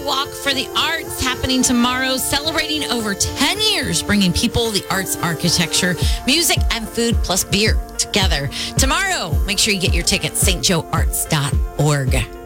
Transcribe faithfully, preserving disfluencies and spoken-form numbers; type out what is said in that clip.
Walk for the Arts happening tomorrow, celebrating over ten years, bringing people, the arts, architecture, music, and food, plus beer together. Tomorrow, make sure you get your tickets, st joe arts dot org.